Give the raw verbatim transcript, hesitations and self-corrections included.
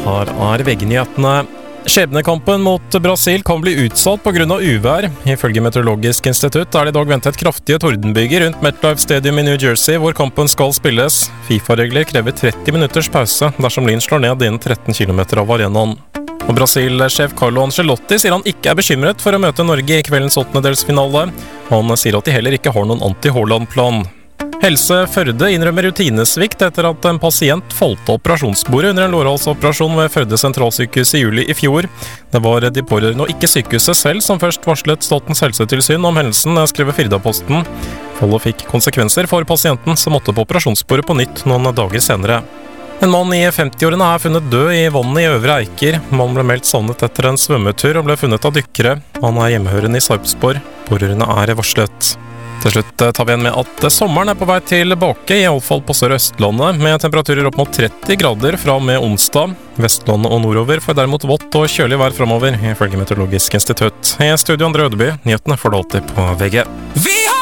Her er V G-nyhetene. Skjebnekampen mot Brasil kan bli utsatt på grunn av uvær. Ifølge Meteorologisk institutt er det i dag ventet kraftige tordenbyger rundt MetLife Stadium i New Jersey, hvor kampen skal spilles. FIFA-regler krever tretti minutters pause dersom Lyn slår ned innen tretten kilometer av arenaen. Og Brasil-sjef Carlo Ancelotti sier han ikke er bekymret for å møte Norge i kveldens åttendedelsfinale. Han sier at de heller ikke har noen anti-Haaland-plan. Helse Førde innrømmer rutinesvikt etter at en pasient falt av operasjonsbordet under en lårhalsoperasjon ved Førde sentralsykehus i juli i fjor. Det var de pårørende og ikke sykehuset selv som først varslet Statens helsetilsyn om hendelsen, skriver Firdaposten. Fallet fikk konsekvenser for pasienten som måtte på operasjonsbordet på nytt noen dager senere. En mann i femti-årene er funnet død i vannet i Øvre Eiker. Mannen ble meldt savnet etter en svømmetur og ble funnet av dykkere. Han er hjemmehørende i Sarpsborg. Pårørende er varslet. Til slutt tar vi igjen med at sommeren er på vei tilbake, i alle fall på Sør-Østlandet, med temperaturer opp mot tretti grader fra og med onsdag. Vestlandet og nordover får derimot vått og kjølig vær fremover, ifølge Meteorologisk institutt. I studio Andre Ødeby, nyhetene får du alltid på V G. Vi